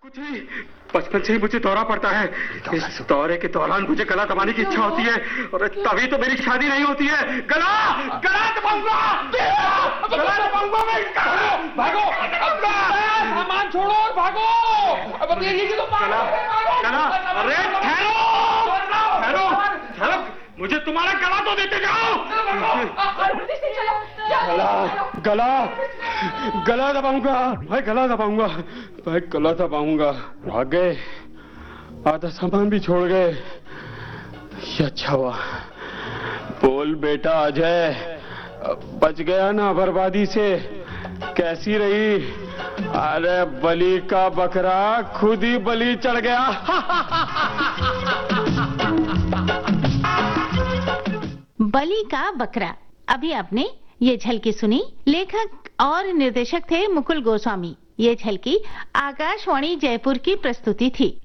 कुछ नहीं, बचपन से ही मुझे दौरा पड़ता है। इस दौरे के दौरान मुझे गला दबाने की इच्छा होती है और तभी तो मेरी शादी नहीं होती है। गला गला दबाऊंगा, गला दबाऊंगा मैं इसका। भागो, अपना सामान छोड़ो और भागो। अब ये तो गला गला, अरे ठहरो ठहरो ठहरो, मुझे तुम्हारा गला तो देते जाओ। गला गला गला दबाऊंगा, मैं गला दबाऊंगा, मैं गला दबाऊंगा। भाग गए, आधा सामान भी छोड़ गए। ये अच्छा हुआ। बोल बेटा अजय, बच गया ना बर्बादी से? कैसी रही? अरे बलि का बकरा खुद ही बलि चढ़ गया। बलि का बकरा। अभी आपने ये झलकी सुनी। लेखक और निर्देशक थे मुकुल गोस्वामी। ये झलकी आकाशवाणी जयपुर की प्रस्तुति थी।